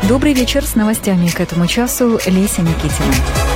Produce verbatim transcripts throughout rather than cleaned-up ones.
Добрый вечер, с новостями к этому часу Леся Никитина.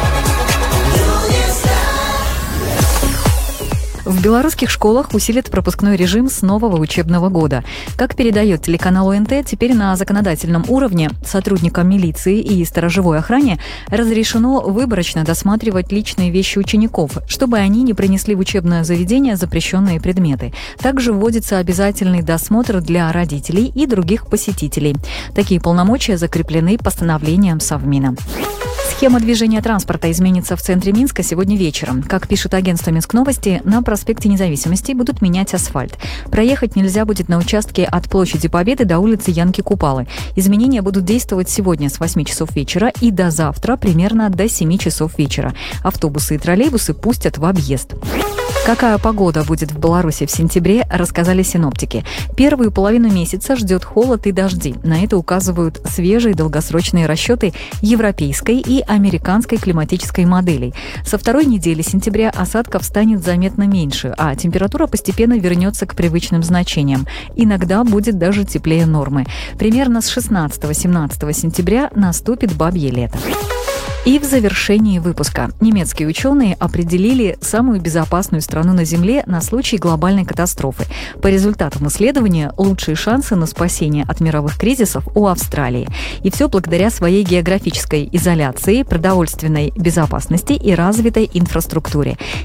В белорусских школах усилят пропускной режим с нового учебного года. Как передает телеканал О Н Т, теперь на законодательном уровне сотрудникам милиции и сторожевой охране разрешено выборочно досматривать личные вещи учеников, чтобы они не принесли в учебное заведение запрещенные предметы. Также вводится обязательный досмотр для родителей и других посетителей. Такие полномочия закреплены постановлением Совмина. Схема движения транспорта изменится в центре Минска сегодня вечером. Как пишет агентство Минскновости, на проспекте Независимости будут менять асфальт. Проехать нельзя будет на участке от площади Победы до улицы Янки Купалы. Изменения будут действовать сегодня с восьми часов вечера и до завтра примерно до семи часов вечера. Автобусы и троллейбусы пустят в объезд. Какая погода будет в Беларуси в сентябре, рассказали синоптики. Первую половину месяца ждет холод и дожди. На это указывают свежие долгосрочные расчеты европейской и американской климатической моделей. Со второй недели сентября осадков станет заметно меньше, а температура постепенно вернется к привычным значениям. Иногда будет даже теплее нормы. Примерно с шестнадцатого-семнадцатого сентября наступит бабье лето. И в завершении выпуска. Немецкие ученые определили самую безопасную страну на Земле на случай глобальной катастрофы. По результатам исследования лучшие шансы на спасение от мировых кризисов у Австралии. И все благодаря своей географической изоляции, продовольственной безопасности и развитой инфраструктуре.